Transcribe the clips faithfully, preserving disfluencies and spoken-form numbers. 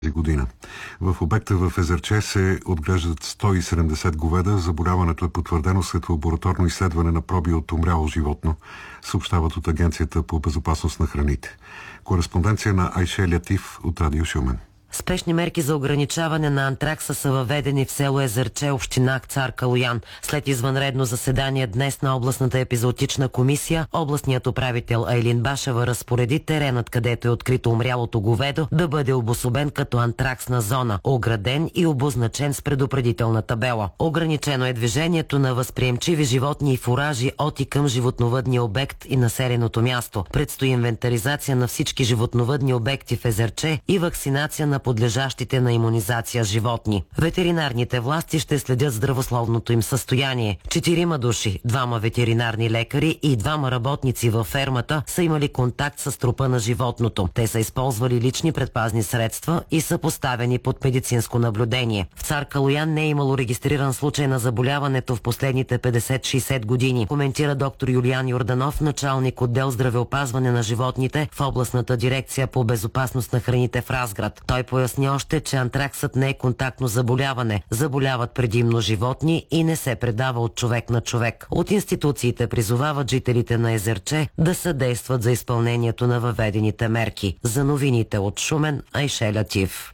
година. В обекта в Езерче се отглеждат сто и седемдесет говеда. Заболяването е потвърдено след лабораторно изследване на проби от умряло животно, съобщават от Агенцията по безопасност на храните. Кореспонденция на Айше Лятиф от Радио Шумен. Спешни мерки за ограничаване на антракса са въведени в село Езерче, община Цар Калоян. След извънредно заседание днес на областната епизоотична комисия, областният управител Айлин Башева разпореди теренът, където е открито умрялото говедо, да бъде обособен като антраксна зона, ограден и обозначен с предупредителна табела. Ограничено е движението на възприемчиви животни и фуражи от и към животновъдния обект и населеното място. Предстои инвентаризация на всички животновъдни обекти в Езерче и вакцинация на подлежащите на имунизация животни. Ветеринарните власти ще следят здравословното им състояние. Четирима души, двама ветеринарни лекари и двама работници във фермата са имали контакт с трупа на животното. Те са използвали лични предпазни средства и са поставени под медицинско наблюдение. В Цар Калоян не е имало регистриран случай на заболяването в последните петдесет-шейсет години, коментира доктор Юлиан Йорданов, началник отдел здравеопазване на животните в областната дирекция по безопасност на храните в Разград. Той поясни още, че антраксът не е контактно заболяване. Заболяват предимно животни и не се предава от човек на човек. От институциите призовават жителите на Езерче да съдействат за изпълнението на въведените мерки. За новините от Шумен, Айше Лятиф.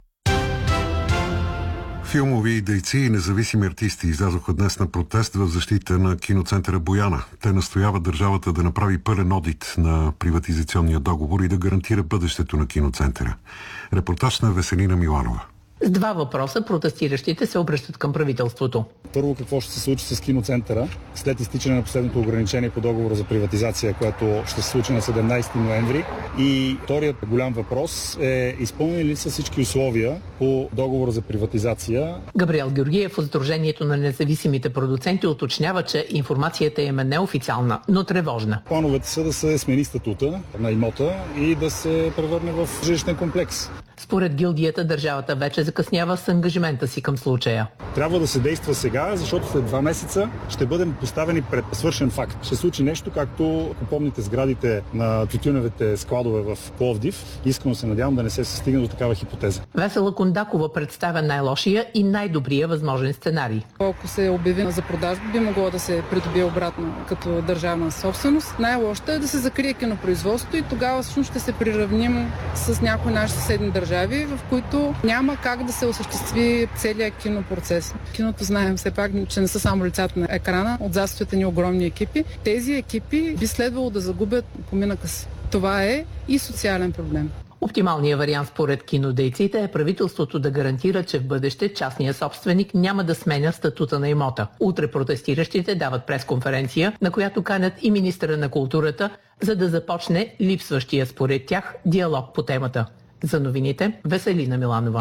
Филмови дейци и независими артисти излязоха днес на протест в защита на киноцентъра Бояна. Те настояват държавата да направи пълен одит на приватизационния договор и да гарантира бъдещето на киноцентъра. Репортаж на Веселина Миланова. С два въпроса протестиращите се обръщат към правителството. Първо, какво ще се случи с киноцентъра след изтичане на последното ограничение по договора за приватизация, което ще се случи на седемнайсети ноември. И вторият голям въпрос е: изпълнени ли са всички условия по договора за приватизация? Габриел Георгиев от Сдружението на независимите продуценти уточнява, че информацията им е неофициална, но тревожна. Плановете са да се смени статута на имота и да се превърне в жилищен комплекс. Според гилдията, държавата вече закъснява с ангажимента си към случая. Трябва да се действа сега, защото след два месеца ще бъдем поставени пред свършен факт. Ще случи нещо, както, ако помните, сградите на тютюневите складове в Пловдив. Искрено се надявам да не се стигне до такава хипотеза. Весела Кондакова представя най-лошия и най-добрия възможен сценарий. Ако се обяви за продажба, би могло да се придобие обратно като държавна собственост. Най-лошото е да се закрие кинопроизводството и тогава всъщност ще се приравним с някои наши съседни държави, в които няма как да се осъществи целият кинопроцес. Киното знаем все пак, че не са само лицата на екрана, отзад стоят ни огромни екипи. Тези екипи би следвало да загубят поминъка си. Това е и социален проблем. Оптималният вариант според кинодейците е правителството да гарантира, че в бъдеще частният собственик няма да сменя статута на имота. Утре протестиращите дават пресконференция, на която канят и министъра на културата, за да започне липсващия според тях диалог по темата. За новините, Веселина Миланова.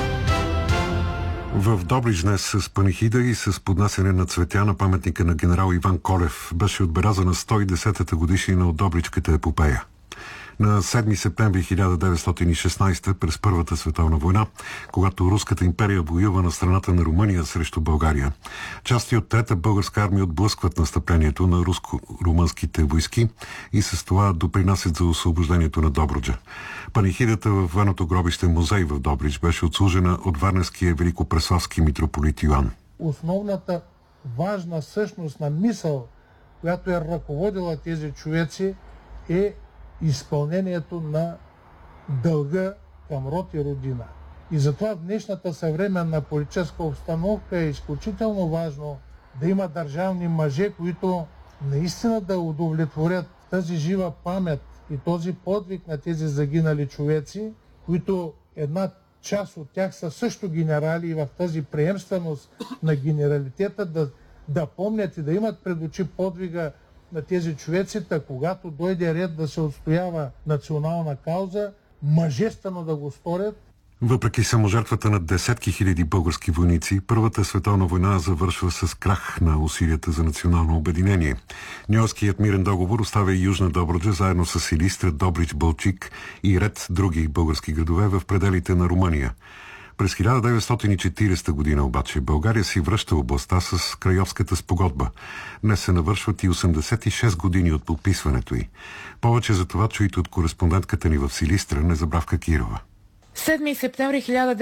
В Добрич днес с панихида и с поднасяне на цветя на паметника на генерал Иван Колев беше отбелязана сто и десета годишнина от Добричката епопея. На седми септември хиляда деветстотин и шестнайсета, през Първата световна война, когато Руската империя воюва на страната на Румъния срещу България, части от Трета българска армия отблъскват настъплението на руско-румънските войски и с това допринасят за освобождението на Добруджа. Панихидата в военното гробище музей в Добрич беше отслужена от варненския великопреславски митрополит Йоан. Основната важна същност на мисъл, която е ръководила тези човеци, е изпълнението на дълга към род и родина. И затова в днешната съвременна политическа обстановка е изключително важно да има държавни мъже, които наистина да удовлетворят тази жива памет и този подвиг на тези загинали човеци, които една част от тях са също генерали, и в тази приемственост на генералитета да, да помнят и да имат пред очи подвига на тези човеците, когато дойде ред да се отстоява национална кауза, мъжествено да го сторят. Въпреки саможертвата на десетки хиляди български войници, Първата световна война завършва с крах на усилията за национално обединение. Ньойският мирен договор оставя и Южна Добруджа заедно с Силистра, Добрич, Балчик и ред други български градове в пределите на Румъния. През хиляда деветстотин и четиридесета година обаче България си връща областта с Крайовската спогодба. Днес се навършват и осемдесет и шест години от подписването й. Повече за това чуйте от кореспондентката ни в Силистра, Незабравка Кирова. седми септември хиляда